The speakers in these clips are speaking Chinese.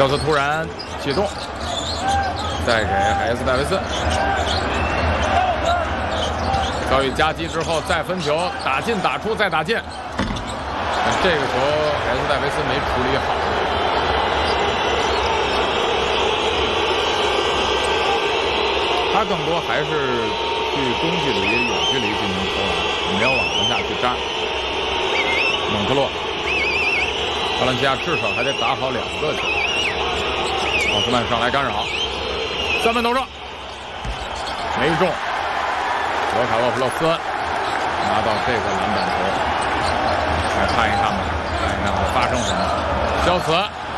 肖斯突然启动，再给海斯戴维斯。遭遇夹击之后再分球，打进打出再打进。这个球海斯戴维斯没处理好。他更多还是去中距离、远距离进行投篮，没有往篮下去扎。蒙特洛，巴伦西亚至少还得打好2个球。奥斯曼上来干扰，三分投射没中。罗卡沃普洛斯拿到这个篮板球，来看一看吧，看一看会发生什么。肖茨，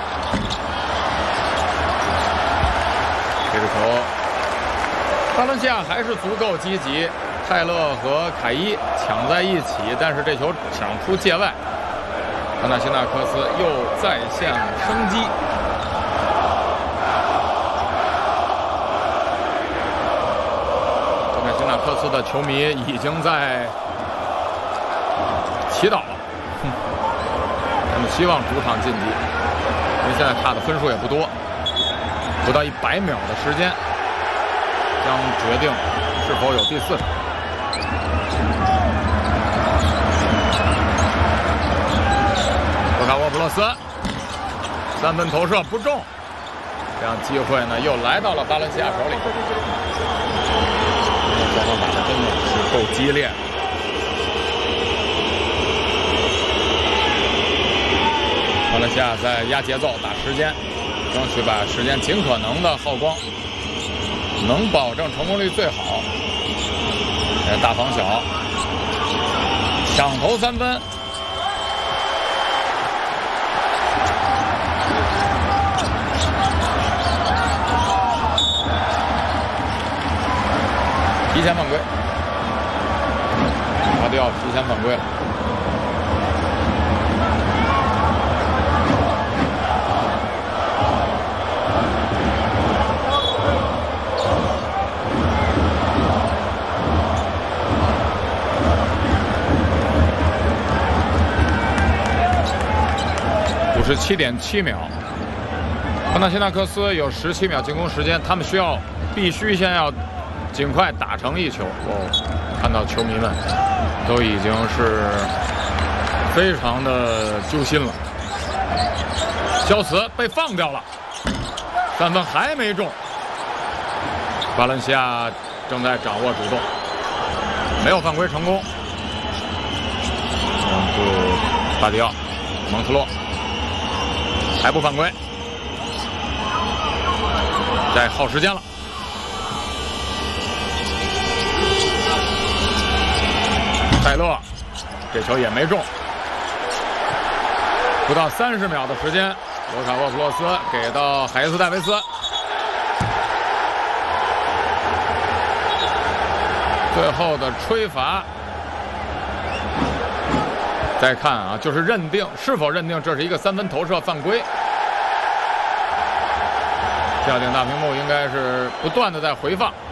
这个球。巴伦西亚还是足够积极，泰勒和凯伊抢在一起，但是这球抢出界外，帕纳辛纳克斯又再现生机。帕纳辛纳克斯的球迷已经在祈祷了，他们希望主场晋级，因为现在差的分数也不多，不到100秒的时间。将决定是否有第4场。罗卡沃普洛斯3分投射不中，这样机会呢又来到了巴伦西亚手里。双方打的真的是够激烈。巴伦西亚在压节奏、打时间，争取把时间尽可能的耗光。能保证成功率最好。大防小，抢投3分。提前犯规，马蒂奥提前犯规了。57.7秒，帕纳辛纳克斯有17秒进攻时间，他们必须先要尽快打成1球。看到球迷们都已经是非常的揪心了。肖茨被放掉了，3分还没中。巴伦西亚正在掌握主动，没有犯规成功。让步巴迪奥、蒙特洛。还不犯规，再耗时间了。泰勒，这球也没中。不到30秒的时间，罗卡沃普洛斯给到海斯戴维斯。最后的吹罚。再看啊，就是是否认定这是一个3分投射犯规。跳顶大屏幕应该是不断的在回放。